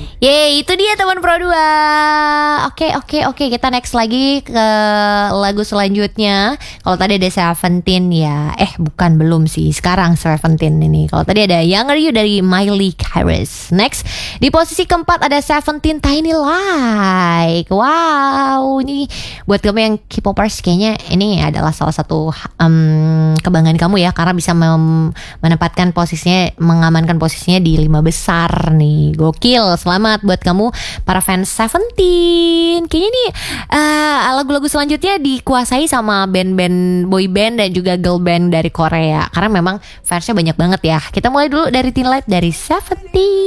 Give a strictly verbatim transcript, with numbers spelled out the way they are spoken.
Yeay, itu dia teman Pro dua. Oke, oke, oke. Kita next lagi ke lagu selanjutnya. Kalau tadi ada Seventeen ya. Eh, bukan, belum sih. Sekarang Seventeen ini. Kalau tadi ada Younger You dari Miley Cyrus. Next, di posisi keempat ada Seventeen Tiny Like. Wow, ini buat kamu yang K-popers kayaknya ini adalah salah satu um, kebanggaan kamu ya, karena bisa mem- menempatkan posisinya, mengamankan posisinya di lima besar nih. Gokil. Selamat buat kamu para fans Seventeen. Kayaknya nih uh, lagu-lagu selanjutnya dikuasai sama band-band boy band dan juga girl band dari Korea, karena memang fansnya banyak banget ya. Kita mulai dulu dari Teen Light dari Seventeen.